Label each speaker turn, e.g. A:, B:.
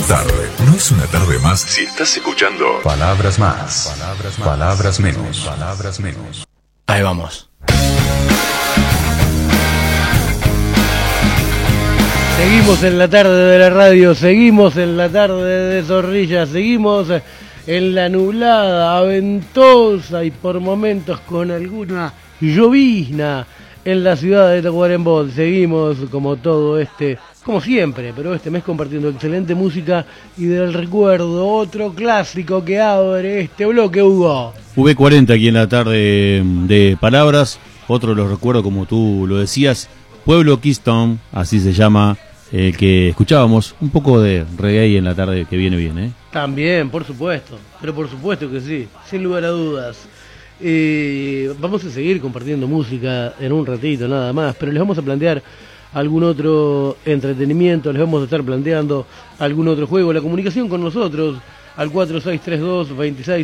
A: tarde no es una tarde más si estás escuchando Palabras Más, Palabras Menos, Palabras Menos.
B: Ahí vamos.
C: Seguimos en la tarde de la radio, seguimos en la tarde de Zorrilla, seguimos en la nublada, aventosa y por momentos con alguna llovizna en la ciudad de Tacuarembó. Seguimos como siempre, pero este mes compartiendo excelente música y del recuerdo, otro clásico que abre este bloque, Hugo.
D: V40 aquí en la tarde de Palabras, otro de los recuerdos como tú lo decías, Pueblo Keystone, así se llama, que escuchábamos un poco de reggae en la tarde que viene bien, ¿eh?
C: También, por supuesto, pero por supuesto que sí, sin lugar a dudas. Vamos a seguir compartiendo música en un ratito nada más, pero les vamos a plantear algún otro entretenimiento, les vamos a estar planteando algún otro juego, la comunicación con nosotros al 4632-26